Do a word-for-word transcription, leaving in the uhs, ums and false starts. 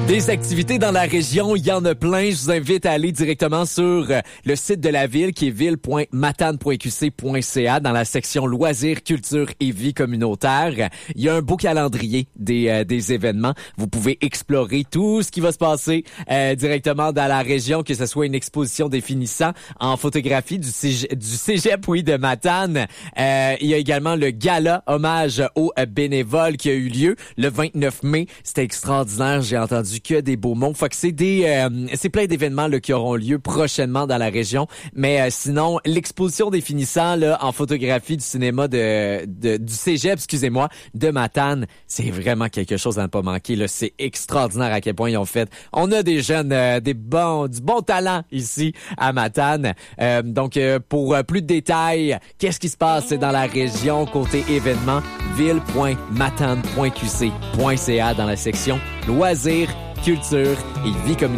Des activités dans la région, il y en a plein. Je vous invite à aller directement sur le site de la ville qui est ville point matane point q c point c a dans la section loisirs, culture et vie communautaire. Il y a un beau calendrier des, euh, des événements. Vous pouvez explorer tout ce qui va se passer euh, directement dans la région, que ce soit une exposition des finissants en photographie du, cégep, du cégep oui, de Matane. Euh, il y a également le gala hommage aux bénévoles qui a eu lieu le vingt-neuf mai. C'était extraordinaire. J'ai entendu que des beaux mots. Fait que c'est des, euh, c'est plein d'événements là, qui auront lieu prochainement dans la région. Mais euh, sinon, l'exposition des finissants là, en photographie du cinéma de, de du cégep, excusez-moi, de Matane, c'est vraiment quelque chose à ne pas manquer. Là, c'est extraordinaire à quel point ils ont fait. On a des jeunes, euh, des bons, du bon talent ici à Matane. Euh, donc, euh, pour plus de détails, qu'est-ce qui se passe dans la région côté événements, ville point matane point q c point c a dans la section loisirs, culture et vie communautaire.